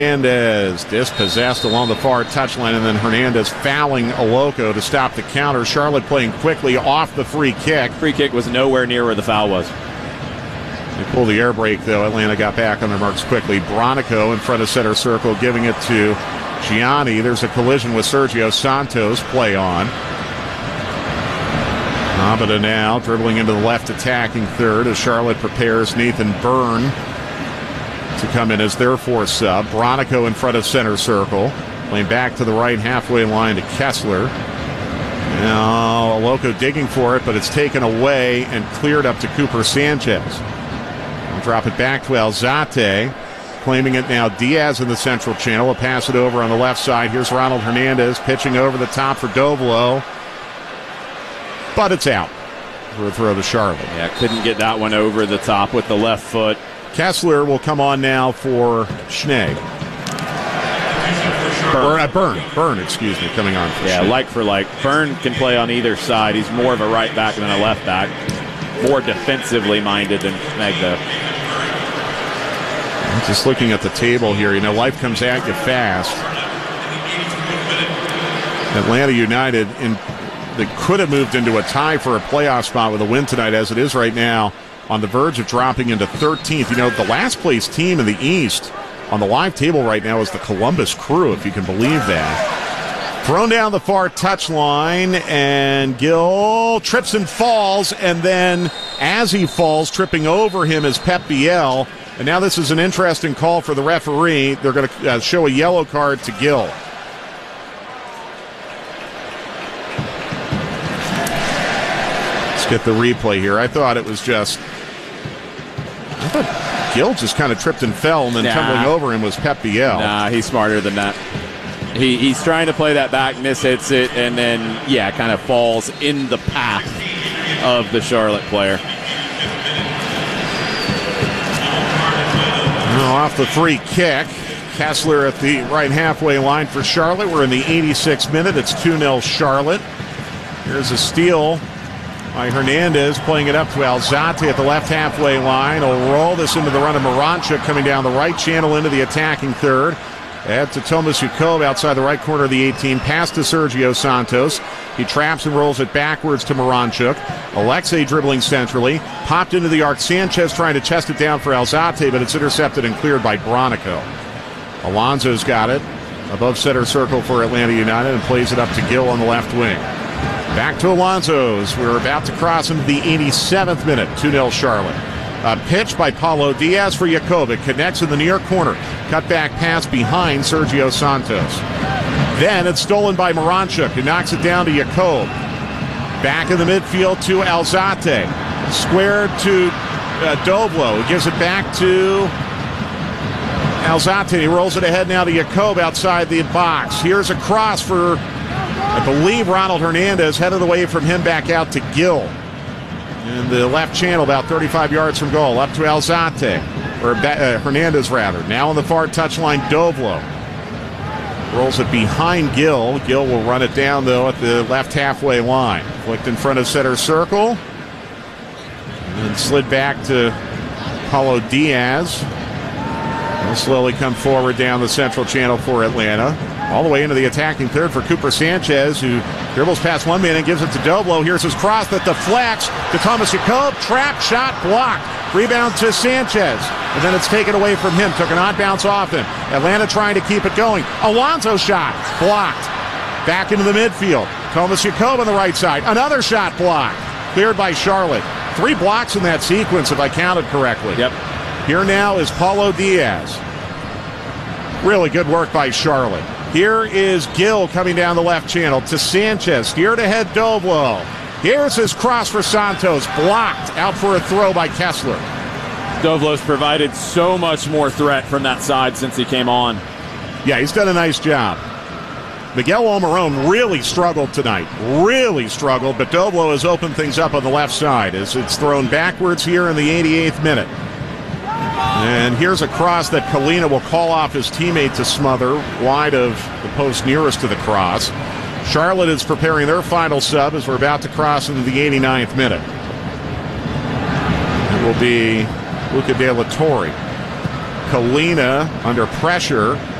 Hernandez dispossessed along the far touchline, and then Hernandez fouling Aloko to stop the counter. Charlotte playing quickly off the free kick. Free kick was nowhere near where the foul was. They pull the air brake, though. Atlanta got back on their marks quickly. Bronico in front of center circle, giving it to Gianni. There's a collision with Sergio Santos. Play on. Abada now dribbling into the left attacking third as Charlotte prepares Nathan Byrne to come in as their fourth sub. Bronico in front of center circle. Playing back to the right halfway line to Kessler. Now Aloko digging for it, but it's taken away and cleared up to Cooper Sanchez. I'll drop it back to Alzate. Claiming it now Diaz in the central channel. Will pass it over on the left side. Here's Ronald Hernandez pitching over the top for Dovlo. But it's out for a throw to Charlotte. Yeah, couldn't get that one over the top with the left foot. Kessler will come on now for Schnee. Byrne, excuse me, coming on for Schnee. Like for like. Byrne can play on either side. He's more of a right back than a left back. More defensively minded than Schnee, though. Just looking at the table here, life comes at you fast. Atlanta United, they could have moved into a tie for a playoff spot with a win tonight. As it is right now, on the verge of dropping into 13th. The last place team in the East on the live table right now is the Columbus Crew, if you can believe that. Thrown down the far touchline, and Gill trips and falls, and then as he falls, tripping over him is Pep Biel. And now this is an interesting call for the referee. They're going to show a yellow card to Gill. Let's get the replay here. I thought Gill just kind of tripped and fell, and then tumbling over him was Pep Biel. Nah, he's smarter than that. He's trying to play that back, mishits it, and then, kind of falls in the path of the Charlotte player. Off the free kick, Kessler at the right halfway line for Charlotte. We're in the 86th minute. It's 2-0 Charlotte. Here's a steal by Hernandez, playing it up to Alzate at the left halfway line. He'll roll this into the run of Moranchuk, coming down the right channel into the attacking third. Add to Thomas Jakob outside the right corner of the 18. Pass to Sergio Santos. He traps and rolls it backwards to Moranchuk. Alexei dribbling centrally. Popped into the arc. Sanchez trying to chest it down for Alzate, but it's intercepted and cleared by Bronico. Alonso's got it above center circle for Atlanta United and plays it up to Gill on the left wing. Back to Alonso's. We're about to cross into the 87th minute. 2-0 Charlotte. A pitch by Paulo Diaz for Jakob. It connects in the near corner. Cut back pass behind Sergio Santos. Then it's stolen by Moranchuk, who knocks it down to Jakob. Back in the midfield to Alzate. Squared to Dovlo, who gives it back to Alzate. He rolls it ahead now to Jakob outside the box. Here's a cross for, I believe, Ronald Hernandez. Headed away from him back out to Gill. In the left channel, about 35 yards from goal, up to Alzate, or Hernandez rather. Now on the far touchline, Dovlo rolls it behind Gill. Gill will run it down, though, at the left halfway line. Flicked in front of center circle. And then slid back to Paulo Diaz. He'll slowly come forward down the central channel for Atlanta. All the way into the attacking third for Cooper Sanchez, who dribbles past one man and gives it to Dovlo. Here's his cross that deflects to Thomas Jakob. Trap shot blocked. Rebound to Sanchez. And then it's taken away from him. Took an odd bounce off him. Atlanta trying to keep it going. Alonso shot blocked. Back into the midfield. Thomas Jakob on the right side. Another shot blocked. Cleared by Charlotte. 3 blocks in that sequence, if I counted correctly. Yep. Here now is Paulo Diaz. Really good work by Charlotte. Here is Gill coming down the left channel to Sanchez. Steered ahead Dovlo. Here's his cross for Santos. Blocked. Out for a throw by Kessler. Dovlo's provided so much more threat from that side since he came on. Yeah, he's done a nice job. Miguel Almirón really struggled tonight. Really struggled, but Dovlo has opened things up on the left side as it's thrown backwards here in the 88th minute. And here's a cross that Kalina will call off his teammate to smother wide of the post nearest to the cross. Charlotte is preparing their final sub as we're about to cross into the 89th minute. It will be Luca De La Torre Kalina under pressure.